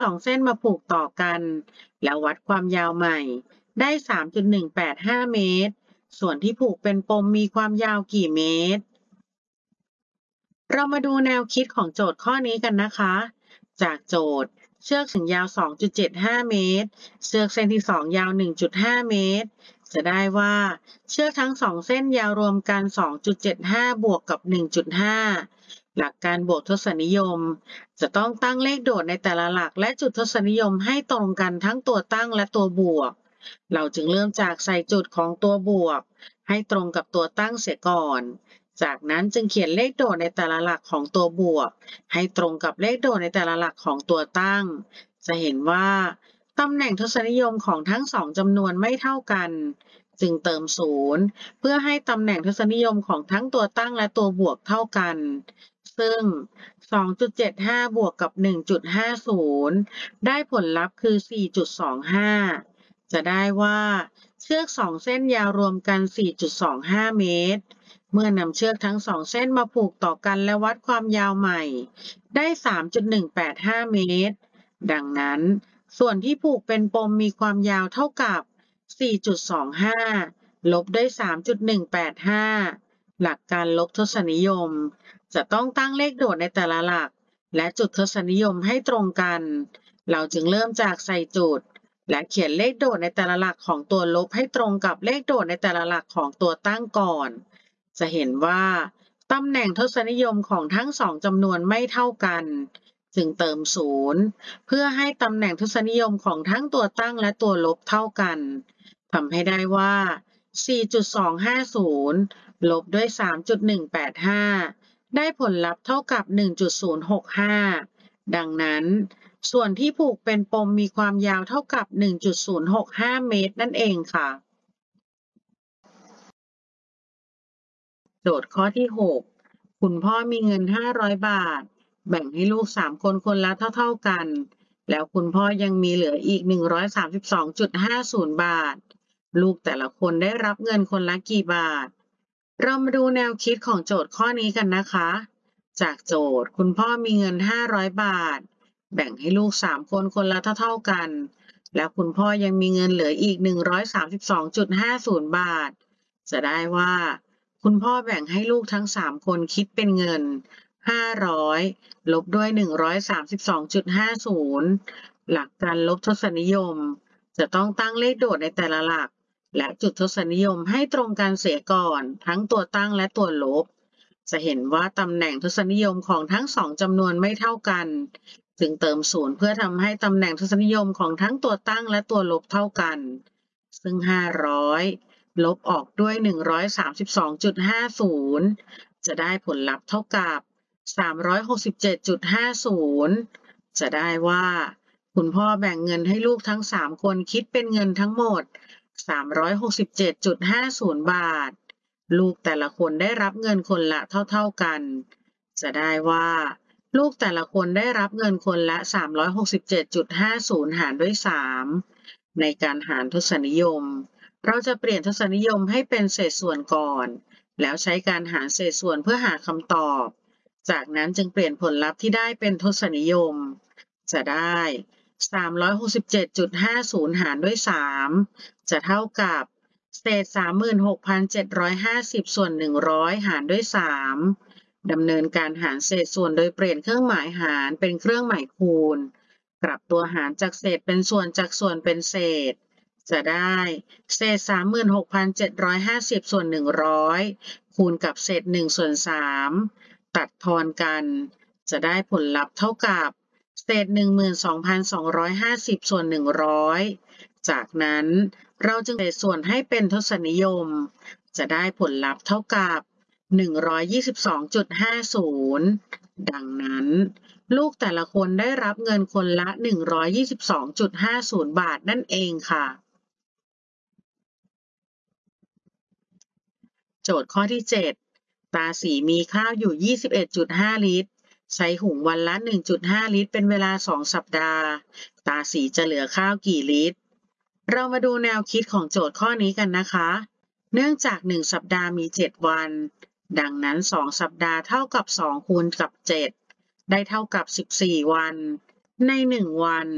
2เส้นมาผูกต่อกันแล้ววัดความยาวใหม่ได้ 3.185 เมตรส่วนที่ผูกเป็นปมมีความยาวกี่เมตรเรามาดูแนวคิดของโจทย์ข้อนี้กันนะคะจากโจทย์เชือกเส้นยาว 2.75 เมตรเชือกเส้นที่2ยาว 1.5 เมตรจะได้ว่าเชือกทั้ง2เส้นยาวรวมกัน 2.75 บวกกับ 1.5 หลักการบวกทศนิยมจะต้องตั้งเลขโดดในแต่ละหลักและจุดทศนิยมให้ตรงกันทั้งตัวตั้งและตัวบวกเราจึงเริ่มจากใส่จุดของตัวบวกให้ตรงกับตัวตั้งเสียก่อนจากนั้นจึงเขียนเลขโดดในแต่ละหลักของตัวบวกให้ตรงกับเลขโดดในแต่ละหลักของตัวตั้งจะเห็นว่าตำแหน่งทศนิยมของทั้งสองจำนวนไม่เท่ากันจึงเติม0เพื่อให้ตำแหน่งทศนิยมของทั้งตัวตั้งและตัวบวกเท่ากันซึ่ง 2.75 บวกกับ 1.50 ได้ผลลัพธ์คือ 4.25 จะได้ว่าเชือก2เส้นยาวรวมกัน 4.25 เมตรเมื่อนำเชือกทั้ง2เส้นมาผูกต่อกันและวัดความยาวใหม่ได้ 3.185 เมตรดังนั้นส่วนที่ผูกเป็นปมมีความยาวเท่ากับ 4.25 ลบด้วย 3.185 หลักการลบทศนิยมจะต้องตั้งเลขโดดในแต่ละหลักและจุดทศนิยมให้ตรงกันเราจึงเริ่มจากใส่จุดและเขียนเลขโดดในแต่ละหลักของตัวลบให้ตรงกับเลขโดดในแต่ละหลักของตัวตั้งก่อนจะเห็นว่าตำแหน่งทศนิยมของทั้งสองจำนวนไม่เท่ากันจึงเติม0เพื่อให้ตำแหน่งทศนิยมของทั้งตัวตั้งและตัวลบเท่ากันทำให้ได้ว่า 4.250 ลบด้วย 3.185 ได้ผลลัพธ์เท่ากับ 1.065 ดังนั้นส่วนที่ผูกเป็นปมมีความยาวเท่ากับ 1.065 เมตรนั่นเองค่ะโจทย์ข้อที่ 6 คุณพ่อมีเงิน 500 บาท แบ่งให้ลูก 3 คนคนละเท่าๆกัน แล้วคุณพ่อยังมีเหลืออีก 132.50 บาท ลูกแต่ละคนได้รับเงินคนละกี่บาท เรามาดูแนวคิดของโจทย์ข้อนี้กันนะคะ จากโจทย์คุณพ่อมีเงิน 500 บาท แบ่งให้ลูก 3 คนคนละเท่าๆกัน แล้วคุณพ่อยังมีเงินเหลืออีก 132.50 บาท จะได้ว่าคุณพ่อแบ่งให้ลูกทั้ง3คนคิดเป็นเงิน 500 ลบด้วย 132.50 หลักการลบทศนิยมจะต้องตั้งเลขโดดในแต่ละหลักและจุดทศนิยมให้ตรงกันเสียก่อนทั้งตัวตั้งและตัวลบจะเห็นว่าตำแหน่งทศนิยมของทั้งสองจำนวนไม่เท่ากันจึงเติม0เพื่อทำให้ตำแหน่งทศนิยมของทั้งตัวตั้งและตัวลบเท่ากันซึ่ง 500 ลบออกด้วย 132.50 จะได้ผลลัพธ์เท่ากับ 367.50 จะได้ว่าคุณพ่อแบ่งเงินให้ลูกทั้ง3คนคิดเป็นเงินทั้งหมด 367.50 บาท ลูกแต่ละคนได้รับเงินคนละเท่าๆกัน จะได้ว่าลูกแต่ละคนได้รับเงินคนละ 367.50 หารด้วย 3 ในการหารทศนิยมเราจะเปลี่ยนทศนิยมให้เป็นเศษส่วนก่อนแล้วใช้การหารเศษส่วนเพื่อหาคำตอบจากนั้นจึงเปลี่ยนผลลัพธ์ที่ได้เป็นทศนิยมจะได้ 367.50 หารด้วย 3 จะเท่ากับเศษ 36,750 ส่วน 100 หารด้วย 3 ดำเนินการหารเศษส่วนโดยเปลี่ยนเครื่องหมายหารเป็นเครื่องหมายคูณกลับตัวหารจากเศษเป็นส่วนจากส่วนเป็นเศษจะได้เศษ 36,750 ส่วน 100 คูณกับเศษ 1 ส่วน 3 ตัดทอนกันจะได้ผลลัพธ์เท่ากับเศษ 12,250 ส่วน 100 จากนั้นเราจึงเศษส่วนให้เป็นทศนิยมจะได้ผลลัพธ์เท่ากับ 122.50 ดังนั้นลูกแต่ละคนได้รับเงินคนละ 122.50 บาทนั่นเองค่ะโจทย์ข้อที่ 7 ตาสีมีข้าวอยู่ 21.5 ลิตรใช้หุงวันละ 1.5 ลิตรเป็นเวลา 2 สัปดาห์ตาสีจะเหลือข้าวกี่ลิตรเรามาดูแนวคิดของโจทย์ข้อนี้กันนะคะเนื่องจาก1สัปดาห์มี7วันดังนั้น2สัปดาห์เท่ากับ2คูณกับ7ได้เท่ากับ14วันใน1วัน